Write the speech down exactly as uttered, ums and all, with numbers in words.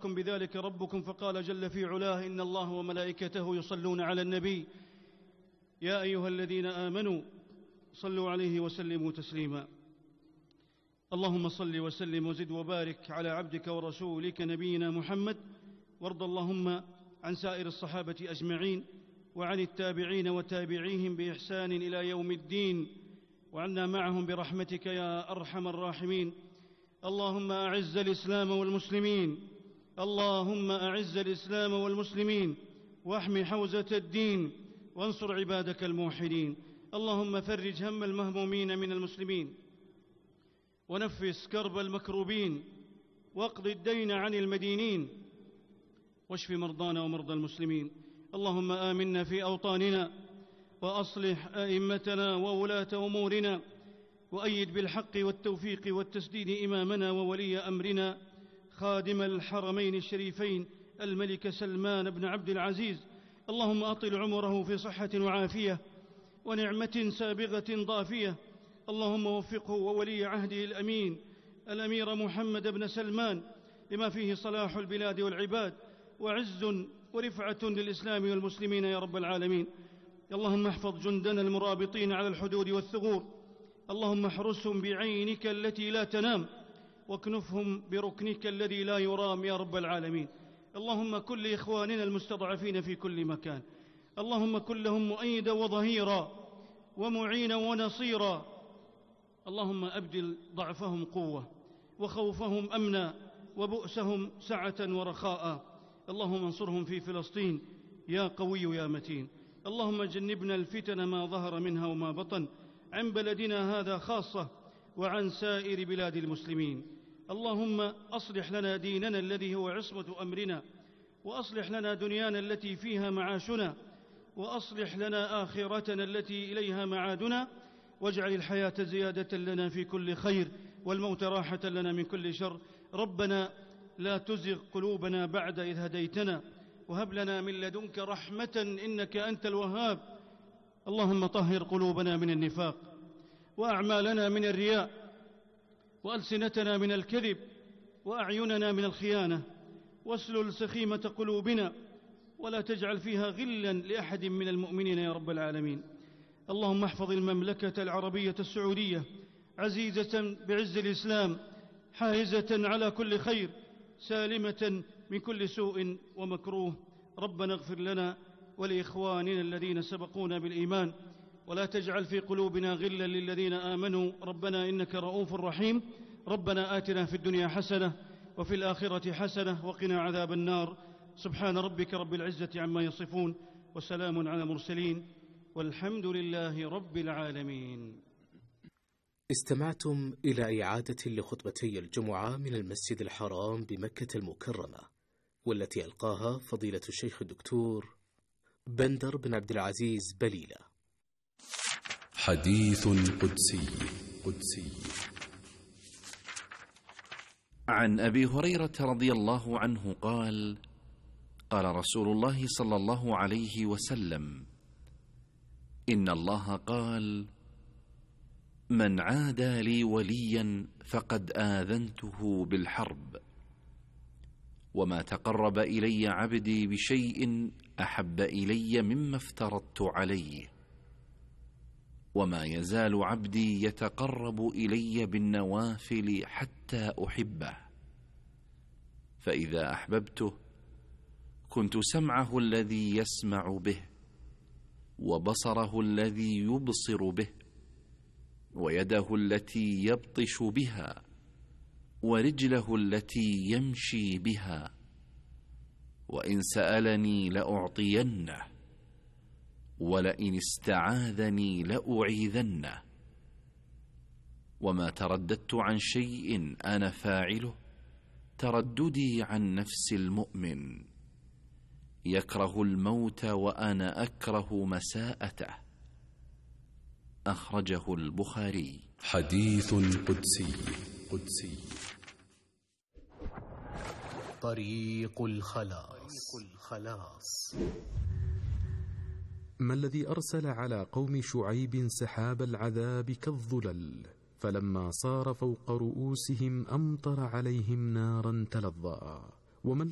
أمركم بذلك ربكم فقال جل في علاه إن الله وملائكته يصلون على النبي يا أيها الذين آمنوا صلوا عليه وسلموا تسليما. اللهم صل وسلم وزد وبارك على عبدك ورسولك نبينا محمد، وارض اللهم عن سائر الصحابة أجمعين وعن التابعين وتابعيهم بإحسان إلى يوم الدين، وعنا معهم برحمتك يا أرحم الراحمين. اللهم أعز الإسلام والمسلمين، اللهم أعز الإسلام والمسلمين واحمي حوزة الدين وانصر عبادك الموحدين. اللهم فرج هم المهمومين من المسلمين ونفس كرب المكروبين واقض الدين عن المدينين واشف مرضانا ومرضى المسلمين. اللهم آمنا في أوطاننا وأصلح أئمتنا وولاة أمورنا، وأيد بالحق والتوفيق والتسديد إمامنا وولي أمرنا خادم الحرمين الشريفين الملك سلمان بن عبد العزيز. اللهم أطل عمره في صحة وعافية ونعمة سابغة ضافية. اللهم وفقه وولي عهده الأمين الأمير محمد بن سلمان لما فيه صلاح البلاد والعباد وعز ورفعة للإسلام والمسلمين يا رب العالمين. اللهم احفظ جندنا المرابطين على الحدود والثغور، اللهم احرسهم بعينك التي لا تنام واكنفهم بركنك الذي لا يرام يا رب العالمين. اللهم كن لإخواننا المستضعفين في كل مكان، اللهم كن لهم مؤيدا وظهيرا ومعينا ونصيرا. اللهم أبدل ضعفهم قوة وخوفهم أمنا وبؤسهم سعة ورخاء. اللهم انصرهم في فلسطين يا قوي يا متين. اللهم جنبنا الفتن ما ظهر منها وما بطن عن بلدنا هذا خاصة وعن سائر بلاد المسلمين. اللهم أصلح لنا ديننا الذي هو عصمة أمرنا، وأصلح لنا دنيانا التي فيها معاشنا، وأصلح لنا آخرتنا التي إليها معادنا، واجعل الحياة زيادة لنا في كل خير والموت راحة لنا من كل شر. ربنا لا تزغ قلوبنا بعد إذ هديتنا وهب لنا من لدنك رحمة إنك أنت الوهاب. اللهم طهر قلوبنا من النفاق وأعمالنا من الرياء وألسنتنا من الكذب وأعيننا من الخيانة، واسلل سخيمة قلوبنا ولا تجعل فيها غلا لأحد من المؤمنين يا رب العالمين. اللهم احفظ المملكة العربية السعودية عزيزة بعز الإسلام، حائزة على كل خير، سالمة من كل سوء ومكروه. ربنا اغفر لنا ولإخواننا الذين سبقونا بالإيمان، ولا تجعل في قلوبنا غلا للذين آمنوا ربنا إنك رؤوف رحيم. ربنا آتنا في الدنيا حسنة وفي الآخرة حسنة وقنا عذاب النار. سبحان ربك رب العزة عما يصفون وسلام على المرسلين والحمد لله رب العالمين. استمعتم إلى إعادة لخطبتي الجمعة من المسجد الحرام بمكة المكرمة، والتي ألقاها فضيلة الشيخ الدكتور بندر بن عبد العزيز بليلة. حديث قدسي قدسي عن أبي هريرة رضي الله عنه قال: قال رسول الله صلى الله عليه وسلم: إن الله قال: من عادى لي وليا فقد آذنته بالحرب، وما تقرب إلي عبدي بشيء أحب إلي مما افترضت عليه، وما يزال عبدي يتقرب إلي بالنوافل حتى أحبه، فإذا أحببته كنت سمعه الذي يسمع به، وبصره الذي يبصر به، ويده التي يبطش بها، ورجله التي يمشي بها، وإن سألني لأعطينه، ولئن استعاذني لأعيذنه. وما ترددت عن شيء أنا فاعله ترددي عن نفس المؤمن، يكره الموت وأنا أكره مساءته. أخرجه البخاري. حديث قدسي قدسي طريق الخلاص. ما الذي أرسل على قوم شعيب سحاب العذاب كالظلل، فلما صار فوق رؤوسهم أمطر عليهم نارا تلظى؟ وما